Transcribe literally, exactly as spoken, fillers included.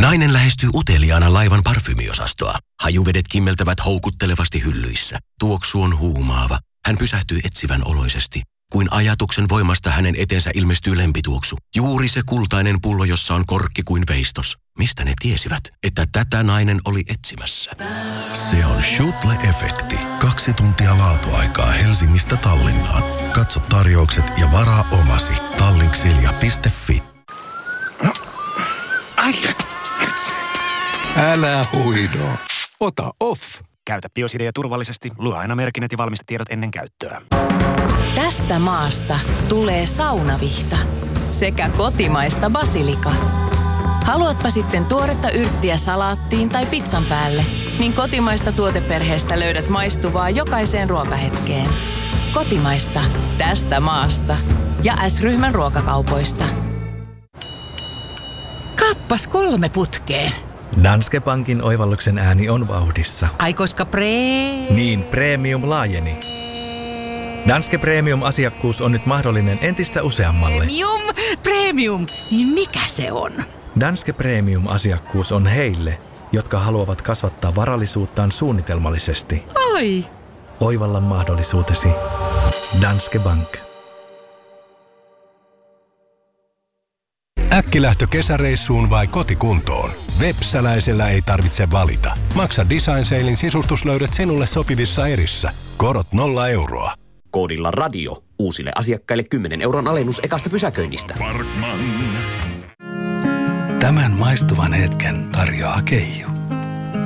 Nainen lähestyy uteliaana laivan parfymiosastoa. Hajuvedet kimmeltävät houkuttelevasti hyllyissä. Tuoksu on huumaava. Hän pysähtyy etsivän oloisesti. Kuin ajatuksen voimasta hänen eteensä ilmestyy lempituoksu. Juuri se kultainen pullo, jossa on korkki kuin veistos. Mistä ne tiesivät, että tätä nainen oli etsimässä? Se on Schutle-efekti. Kaksi tuntia laatuaikaa Helsingistä Tallinnaan. Katso tarjoukset ja varaa omasi. Tallinksilja piste fi. Ai, älä huido. Ota off. Käytä Biosidea turvallisesti. Lue aina merkinnät ja valmistetiedot ennen käyttöä. Tästä maasta tulee saunavihta sekä kotimaista basilika. Haluatpa sitten tuoretta yrttiä salaattiin tai pizzan päälle, niin kotimaista tuoteperheestä löydät maistuvaa jokaiseen ruokahetkeen. Kotimaista tästä maasta ja S-ryhmän ruokakaupoista. Kappas kolme putkeen. Danske Bankin oivalluksen ääni on vauhdissa. Ai koska pre... Niin, premium laajeni. Danske Premium-asiakkuus on nyt mahdollinen entistä useammalle. Premium, premium, niin mikä se on? Danske Premium-asiakkuus on heille, jotka haluavat kasvattaa varallisuuttaan suunnitelmallisesti. Oi! Oivalla mahdollisuutesi. Danske Bank. Äkkilähtö kesäreissuun vai kotikuntoon? Vepsäläisellä ei tarvitse valita. Maksa Design Salein sisustuslöydöt sinulle sopivissa erissä. Korot nolla euroa. Koodilla radio. Uusille asiakkaille kymmenen euron alennus ekasta pysäköinnistä. Tämän maistuvan hetken tarjoaa Keiju.